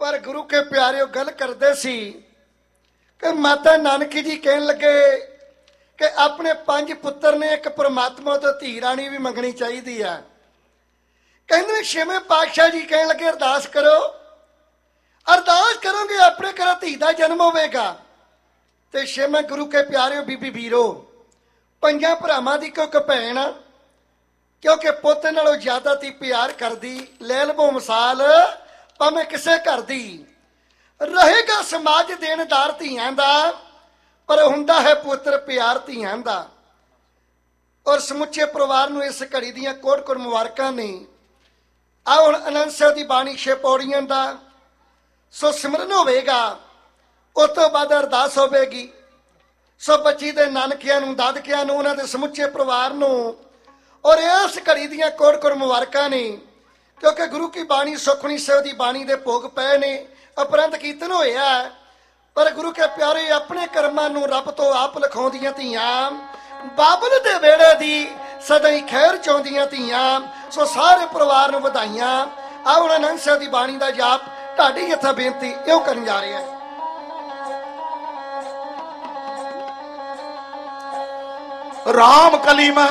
पर गुरु के प्यारे गल करते सी कि माता नानकी जी कहन लगे कि अपने 5 पुत्र ने एक परमात्मा तो धी राणी भी मंगनी चाहिए है। कहते 6वें पातशाह जी कहन लगे अरदास करो, अरदास करोगे अपने घर धी का जन्म होगा। तो 6वें गुरु के प्यारे बीबी वीरो 5 भरावां दी क्योंकि भैन क्योंकि पुत नालों ज्यादा ती प्यार करदी ले लवो मिसाल भावें किसे घर दी रहेगा समाज देनदार धीआं दा पर हुंदा है पुत्र प्यार धीआं दा। और समुचे परिवार नूं इस घड़ी दीआं कोट कोट मुबारकां ने। आओ हुण आनंद साहिब दी बाणी 6 पौड़ियां दा सो सिमरन होवेगा, उस तो बाद अरदास होवेगी। सो बच्ची दे नानकियां नूं दादकियां नूं उन्हां दे समुचे परिवार नूं और इस घड़ी दीआं कोट कोट मुबारकां ने क्योंकि गुरु की बाणी सुखमनी साहिब दी बाणी दे भोग पए ने, उपरंत कीर्तन होया। पर गुरु के प्यारे अपने कर्मां नूं रब तो आप लिखाउंदियां धीआं, बाबल दे वेड़े दी सदा ही खैर चाहुंदियां धीआं। सो सारे परिवार नूं वधाइयां। आओ आनंद साहिब दी बाणी दा जाप ढाडी हत्थां बेनती इउं करन जा रहे हैं। राम कली में